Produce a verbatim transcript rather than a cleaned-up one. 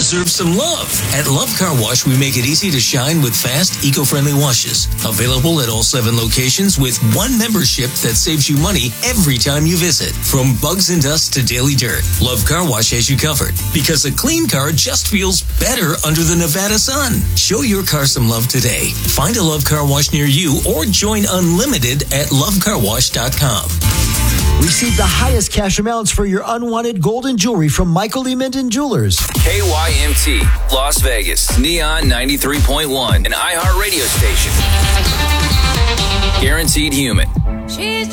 deserve some love. At Love Car Wash, we make it easy to shine with fast, eco-friendly washes. Available at all seven locations with one membership that saves you money every time you visit. From bugs and dust to daily dirt, Love Car Wash has you covered. Because a clean car just feels better under the Nevada sun. Show your car some love today. Find a Love Car Wash near you or join Unlimited at love car wash dot com. Receive the highest cash amounts for your unwanted gold and jewelry from Michael Lee Minden Jewelers. K Y M T, Las Vegas, Neon ninety-three point one, an iHeart radio station. Guaranteed human.